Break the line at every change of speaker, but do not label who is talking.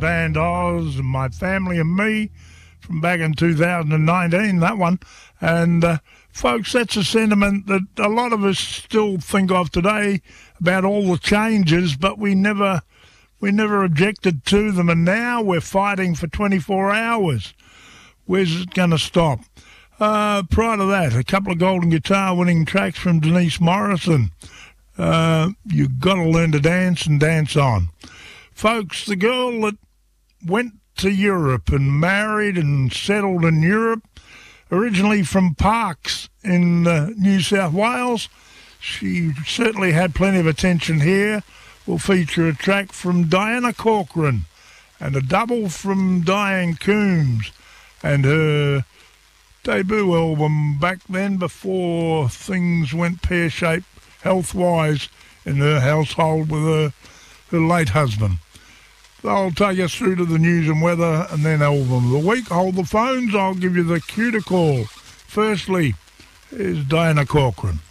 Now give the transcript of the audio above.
Band Oz and My Family and Me from back in 2019, that one. And folks, that's a sentiment that a lot of us still think of today about all the changes, but we never objected to them, and now we're fighting for 24 hours. Where's it going to stop? Prior to that, a couple of Golden Guitar winning tracks from Denise Morrison. You've got to learn to dance and dance on. Folks, the girl that went to Europe and married and settled in Europe, originally from Parkes in New South Wales. She certainly had plenty of attention here. We'll feature a track from Diana Corcoran and a double from Diane Coombs and her debut album back then, before things went pear-shaped health-wise in her household with her late husband. I'll take us through to the news and weather and then album of the week. Hold the phones, I'll give you the cue to call. Firstly, is Diana Corcoran.